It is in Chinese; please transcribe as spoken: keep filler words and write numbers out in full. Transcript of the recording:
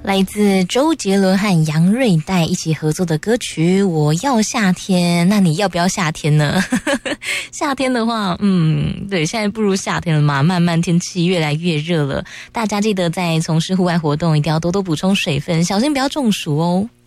来自周杰伦和杨瑞代一起合作的歌曲《我要夏天》，那你要不要夏天呢？夏天的话，嗯，对，现在步入夏天了嘛，慢慢天气越来越热了，大家记得在从事户外活动一定要多多补充水分，小心不要中暑哦。